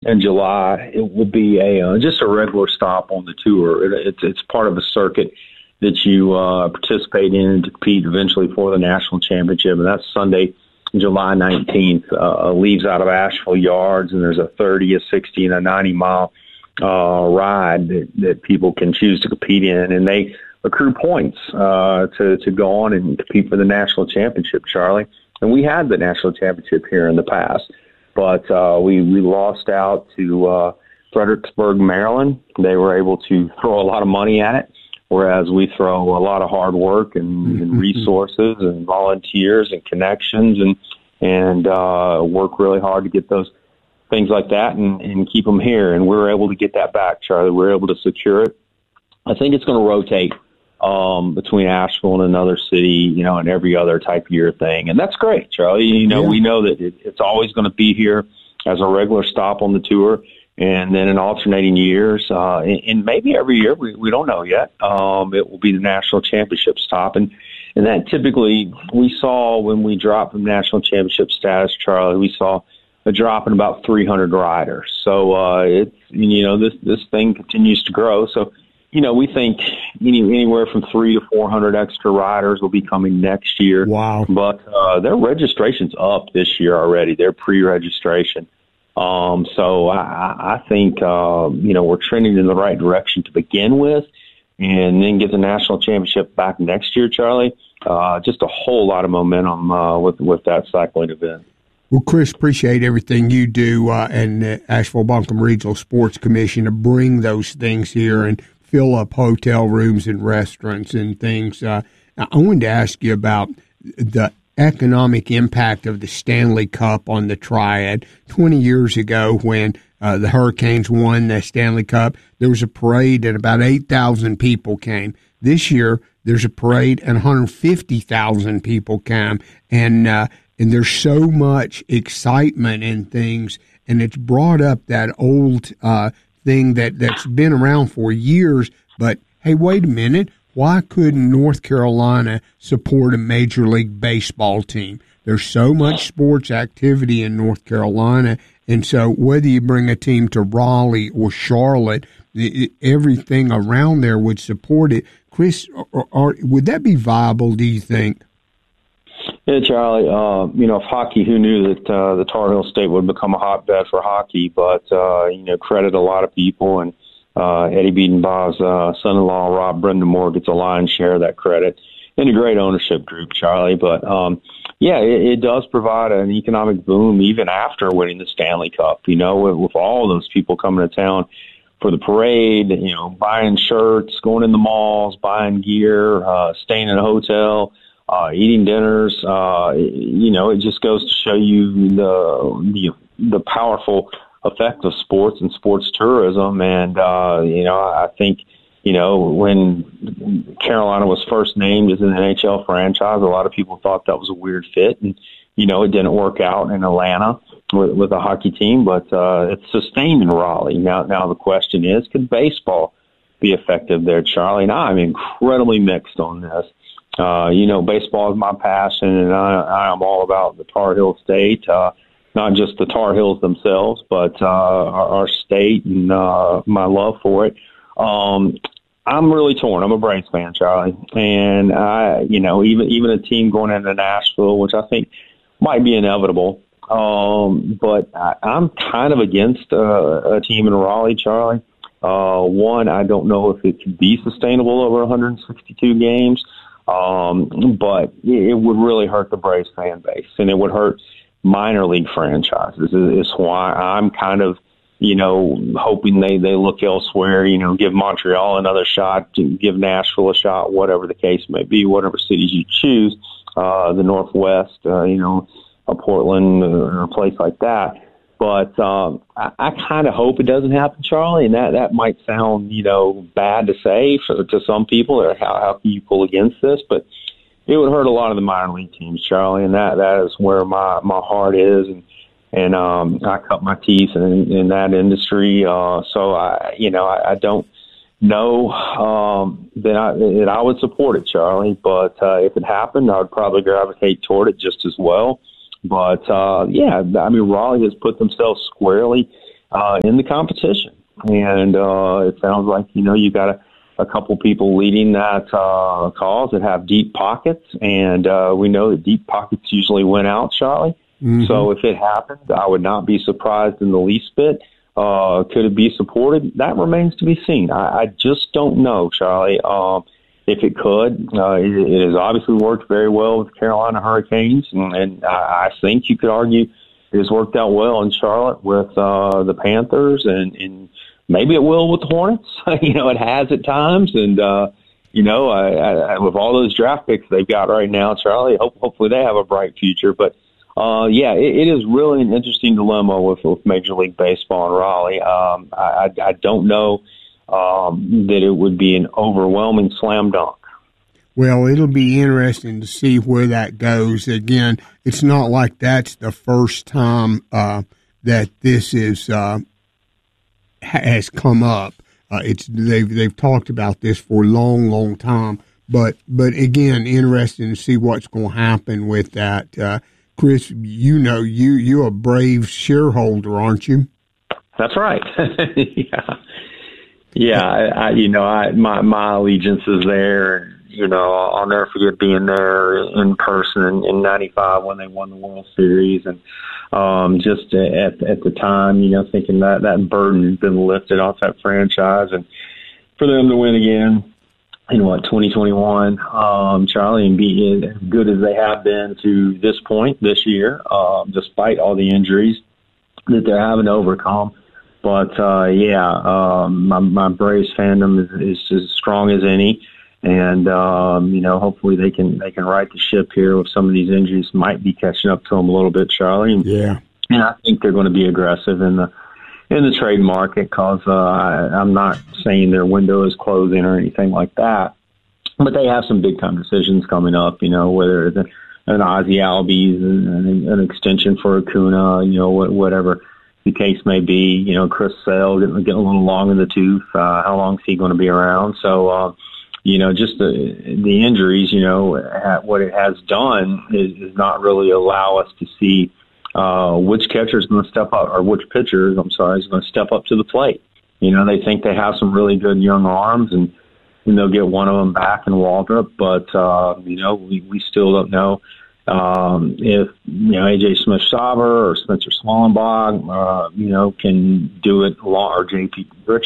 in July. It will be just a regular stop on the tour. It's part of a circuit that you participate in to compete eventually for the national championship, and that's Sunday, July 19th. Leaves out of Asheville Yards, and there's a 30, a 60, and a 90-mile ride that people can choose to compete in, and they accrue points to go on and compete for the national championship, Charlie. And we had the national championship here in the past, but we lost out to Fredericksburg, Maryland. They were able to throw a lot of money at it, whereas we throw a lot of hard work and resources and volunteers and connections and work really hard to get those things like that and keep them here. And we were able to get that back, Charlie. We were able to secure it. I think it's going to rotate between Asheville and another city, and every other type of year thing. And that's great, Charlie. We know that it's always going to be here as a regular stop on the tour. And then in alternating years, and maybe every year, we don't know yet, it will be the national championship stop. And that typically we saw when we dropped from national championship status, Charlie, we saw a drop in about 300 riders. So this thing continues to grow. So, we think anywhere from 300 to 400 extra riders will be coming next year. Wow. But their registration's up this year already, their pre-registration. So I think, we're trending in the right direction to begin with, and then get the national championship back next year, Charlie. Just a whole lot of momentum with that cycling event. Well, Chris, appreciate everything you do and the Asheville-Buncombe Regional Sports Commission to bring those things here and fill up hotel rooms and restaurants and things. I wanted to ask you about the economic impact of the Stanley Cup on the Triad. 20 years ago when the Hurricanes won the Stanley Cup, there was a parade and about 8,000 people came. This year, there's a parade and 150,000 people came. And there's so much excitement and things, and it's brought up that old thing that's been around for years. But, hey, wait a minute. Why couldn't North Carolina support a Major League Baseball team? There's so much sports activity in North Carolina, and so whether you bring a team to Raleigh or Charlotte, everything around there would support it. Chris, would that be viable, do you think? Yeah, Charlie, if hockey, who knew that the Tar Heel State would become a hotbed for hockey, but, credit a lot of people, and Eddie Biedenbaugh's son-in-law, Rob Brendamore, gets a lion's share of that credit, and a great ownership group, Charlie. But, it does provide an economic boom even after winning the Stanley Cup, with all those people coming to town for the parade, buying shirts, going in the malls, buying gear, staying in a hotel, eating dinners. It just goes to show you the powerful effect of sports and sports tourism. And, I think, when Carolina was first named as an NHL franchise, a lot of people thought that was a weird fit. And, it didn't work out in Atlanta with a hockey team, but it's sustained in Raleigh. Now the question is, could baseball be effective there, Charlie? And I'm incredibly mixed on this. Baseball is my passion, and I am all about the Tar Heel State, not just the Tar Heels themselves, but our state and my love for it. I'm really torn. I'm a Braves fan, Charlie, and even a team going into Nashville, which I think might be inevitable. But I'm kind of against a team in Raleigh, Charlie. One, I don't know if it could be sustainable over 162 games. But it would really hurt the Braves fan base, and it would hurt minor league franchises. Is why I'm kind of, hoping they look elsewhere, give Montreal another shot, give Nashville a shot, whatever the case may be, whatever cities you choose, the Northwest, a Portland or a place like that. But I kind of hope it doesn't happen, Charlie, and that might sound, bad to say to some people, or how can you pull against this? But it would hurt a lot of the minor league teams, Charlie, and that is where my heart is, and I cut my teeth in that industry. So I don't know that I would support it, Charlie. But if it happened, I would probably gravitate toward it just as well. But, Raleigh has put themselves squarely in the competition. And it sounds like, you got a couple people leading that cause that have deep pockets, and we know that deep pockets usually win out, Charlie. Mm-hmm. So if it happens, I would not be surprised in the least bit. Could it be supported? That remains to be seen. I just don't know, Charlie. If it could, it has obviously worked very well with the Carolina Hurricanes, and I think you could argue it has worked out well in Charlotte with the Panthers, and maybe it will with the Hornets. It has at times, and with all those draft picks they've got right now, Charlie, hopefully they have a bright future. But it is really an interesting dilemma with Major League Baseball in Raleigh. I don't know that it would be an overwhelming slam dunk. Well, it'll be interesting to see where that goes. Again, it's not like that's the first time that this has come up. They've talked about this for a long time. But again, interesting to see what's going to happen with that. Chris, you're a Braves shareholder, aren't you? That's right. Yeah. My allegiance is there. I'll never forget being there in person in '95 when they won the World Series, and just at the time, thinking that burden has been lifted off that franchise, and for them to win again in 2021, Charlie, and be as good as they have been to this point this year, despite all the injuries that they're having to overcome. But my Braves fandom is as strong as any, and hopefully they can right the ship here with some of these injuries might be catching up to them a little bit, Charlie. And I think they're going to be aggressive in the trade market because I'm not saying their window is closing or anything like that, but they have some big time decisions coming up. Whether it's an Ozzie Albies, an extension for Acuna, whatever the case may be. Chris Sale getting a little long in the tooth. How long is he going to be around? So, just the injuries, what it has done is not really allow us to see which catcher is going to step up, or which pitcher, is going to step up to the plate. They think they have some really good young arms, and they'll get one of them back in Waldrop, but, we still don't know if, A.J. Smith-Shawver or Spencer Swallenbach, can do it long, or J.P.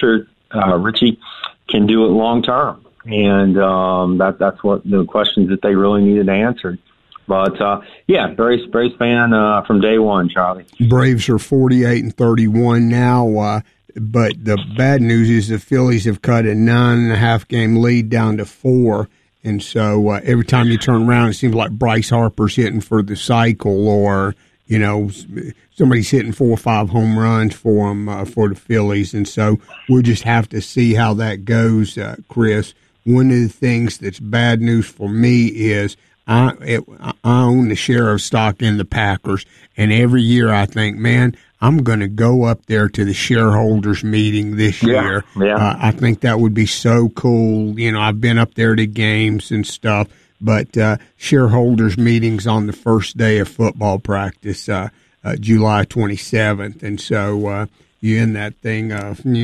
Ritchie can do it long term. And that's what the questions that they really needed answered. But, Braves fan from day one, Charlie. Braves are 48-31 now, but the bad news is the Phillies have cut a 9.5 game lead down to 4. And so every time you turn around, it seems like Bryce Harper's hitting for the cycle, or, somebody's hitting 4 or 5 home runs for them, for the Phillies. And so we'll just have to see how that goes, Chris. One of the things that's bad news for me is I own the share of stock in the Packers, and every year I think, man, I'm going to go up there to the shareholders meeting this year. Yeah. I think that would be so cool. I've been up there to games and stuff, but shareholders meetings on the first day of football practice, July 27th. And so you in that thing of, do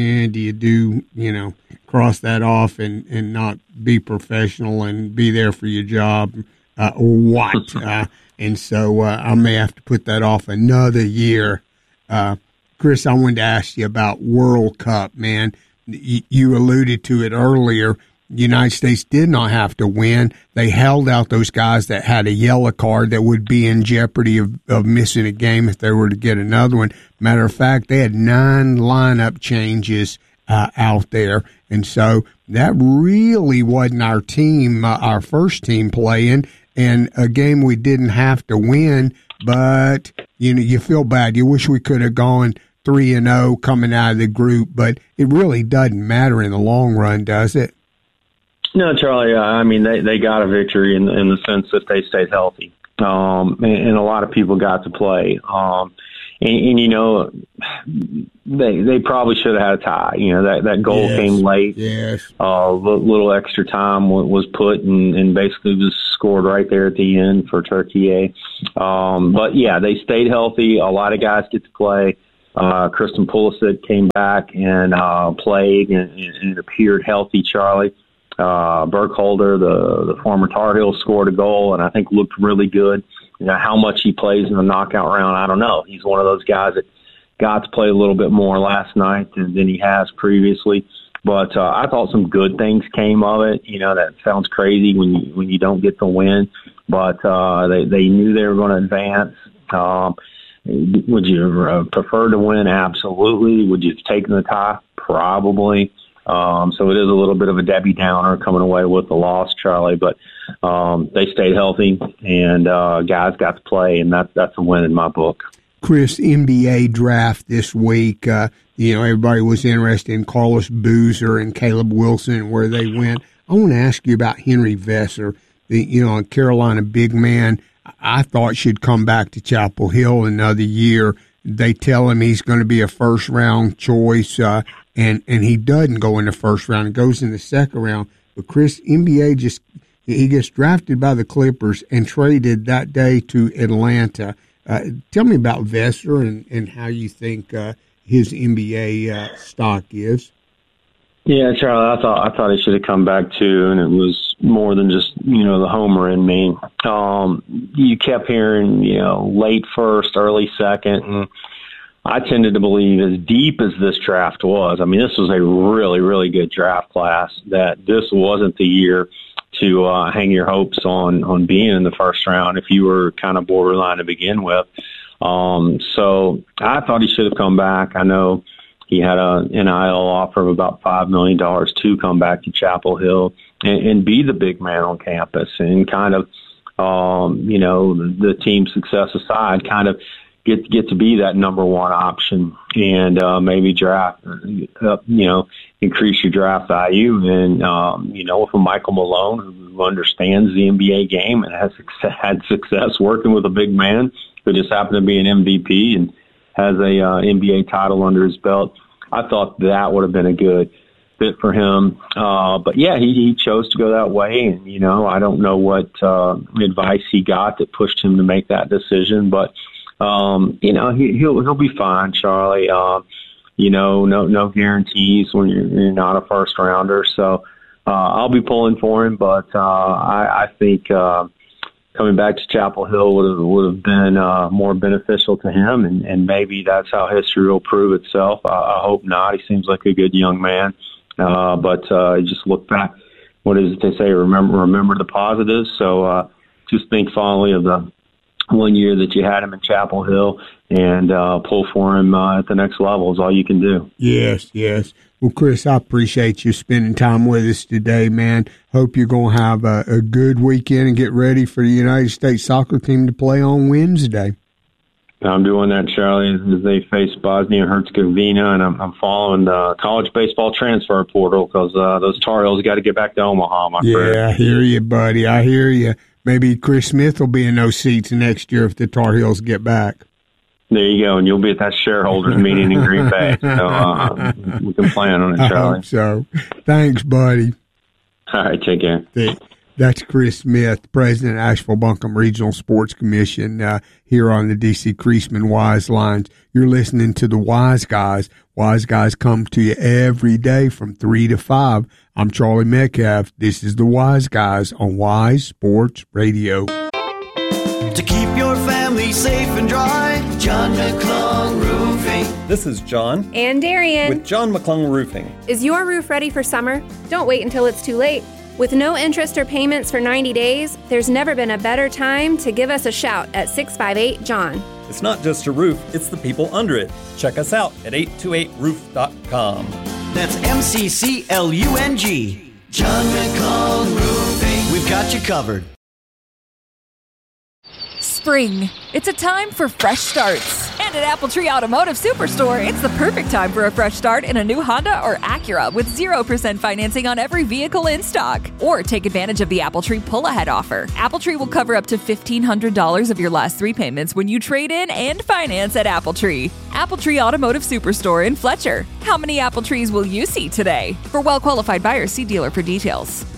you cross that off and not be professional and be there for your job, or what? And so I may have to put that off another year. Chris, I wanted to ask you about World Cup, man. You alluded to it earlier. The United States did not have to win. They held out those guys that had a yellow card that would be in jeopardy of missing a game if they were to get another one. Matter of fact, they had 9 lineup changes out there. And so that really wasn't our team, our first team playing, and a game we didn't have to win. But, you feel bad. You wish we could have gone 3-0 coming out of the group, but it really doesn't matter in the long run, does it? No, Charlie, I mean, they got a victory in the sense that they stayed healthy. And a lot of people got to play. They probably should have had a tie. That goal came late. Yes. Little extra time was put and basically was scored right there at the end for Turkey. But yeah, they stayed healthy. A lot of guys get to play. Kristen Pulisic came back and played and appeared healthy, Charlie. Burkholder, the former Tar Heel, scored a goal and I think looked really good. How much he plays in the knockout round, I don't know. He's one of those guys that got to play a little bit more last night than he has previously. But I thought some good things came of it. That sounds crazy when you don't get the win, but they knew they were going to advance. Would you prefer to win? Absolutely. Would you have taken the tie? Probably. So it is a little bit of a Debbie Downer coming away with the loss, Charlie, but they stayed healthy and guys got to play, and that's a win in my book. Chris, NBA draft this week, everybody was interested in Carlos Boozer and Caleb Wilson, where they went. I want to ask you about Henry Vesser, a Carolina big man. I thought should come back to Chapel Hill another year. They tell him he's going to be a first-round choice, and he doesn't go in the first round. He goes in the second round. But, Chris, NBA he gets drafted by the Clippers and traded that day to Atlanta. Tell me about Vesser and how you think his NBA stock is. Yeah, Charlie, I thought he should have come back too, and it was more than just the homer in me. You kept hearing late first, early second, and I tended to believe, as deep as this draft was, I mean, this was a really, really good draft class, that this wasn't the year to hang your hopes on being in the first round if you were kind of borderline to begin with. So I thought he should have come back. I know he had an NIL offer of about $5 million to come back to Chapel Hill and be the big man on campus and kind of, the team success aside, kind of get to be that number one option and maybe draft, increase your draft value. And, with a Michael Malone who understands the NBA game and has had success working with a big man who just happened to be an MVP and has a NBA title under his belt, I thought that would have been a good fit for him. But, yeah, he chose to go that way. And, I don't know what advice he got that pushed him to make that decision. But, he'll be fine, Charlie. No guarantees when you're not a first rounder. So I'll be pulling for him. But I think coming back to Chapel Hill would have been more beneficial to him, and maybe that's how history will prove itself. I hope not. He seems like a good young man, but just look back. What is it they say? Remember the positives. So just think fondly of the 1 year that you had him in Chapel Hill and pull for him at the next level is all you can do. Yes. Well, Chris, I appreciate you spending time with us today, man. Hope you're going to have a good weekend and get ready for the United States soccer team to play on Wednesday. I'm doing that, Charlie, as they face Bosnia and Herzegovina, and I'm following the college baseball transfer portal because those Tar Heels got to get back to Omaha, my friend. Yeah, I hear you, buddy. I hear you. Maybe Chris Smith will be in those seats next year if the Tar Heels get back. There you go, and you'll be at that shareholders meeting in Green Bay. So we can plan on it, Charlie. I hope so. Thanks, buddy. All right, take care. That's Chris Smith, President of Asheville-Buncombe Regional Sports Commission, here on the D.C. Creasman Wise Lines. You're listening to the Wise Guys. Wise Guys come to you every day from 3 to 5. I'm Charlie Metcalf. This is the Wise Guys on Wise Sports Radio. To keep your family safe and dry, John McClung Roofing. This is John. And Darian. With John McClung Roofing. Is your roof ready for summer? Don't wait until it's too late. With no interest or payments for 90 days, there's never been a better time to give us a shout at 658-JOHN. It's not just a roof, it's the people under it. Check us out at 828roof.com. That's MCCLUNG. John McClung Roofing. We've got you covered. Spring. It's a time for fresh starts. And at Apple Tree Automotive Superstore, it's the perfect time for a fresh start in a new Honda or Acura with 0% financing on every vehicle in stock. Or take advantage of the Apple Tree pull-ahead offer. Apple Tree will cover up to $1,500 of your last 3 payments when you trade in and finance at Apple Tree. Apple Tree Automotive Superstore in Fletcher. How many Apple Trees will you see today? For well-qualified buyers, see dealer for details.